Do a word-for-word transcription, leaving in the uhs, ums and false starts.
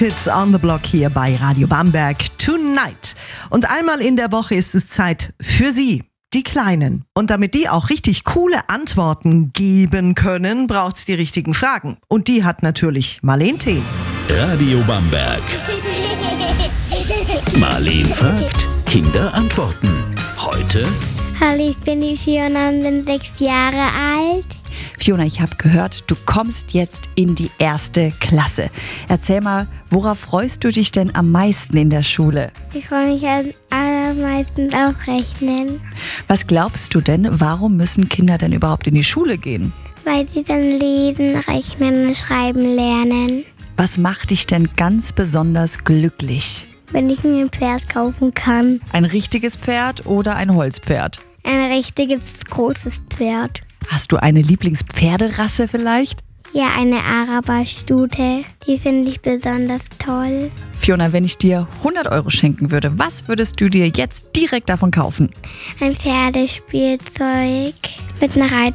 Hits on the Block hier bei Radio Bamberg Tonight. Und einmal in der Woche ist es Zeit für Sie, die Kleinen. Und damit die auch richtig coole Antworten geben können, braucht es die richtigen Fragen. Und die hat natürlich Marleen Thelen. Radio Bamberg. Marleen fragt, Kinder antworten. Heute: Hallo, ich bin die Fiona und bin sechs Jahre alt. Fiona, ich habe gehört, du kommst jetzt in die erste Klasse. Erzähl mal, worauf freust du dich denn am meisten in der Schule? Ich freue mich am allermeisten auf Rechnen, Was glaubst du denn, warum müssen Kinder denn überhaupt in die Schule gehen? weil sie dann lesen, rechnen und schreiben lernen. Was macht dich denn ganz besonders glücklich? Wenn ich mir ein Pferd kaufen kann. Ein richtiges Pferd oder ein Holzpferd? Ein richtiges, großes Pferd. Hast du eine Lieblingspferderasse vielleicht? Ja, eine Araberstute. Die finde ich besonders toll. Fiona, wenn ich dir hundert Euro schenken würde, was würdest du dir jetzt direkt davon kaufen? Ein Pferdespielzeug mit einer Reitschule.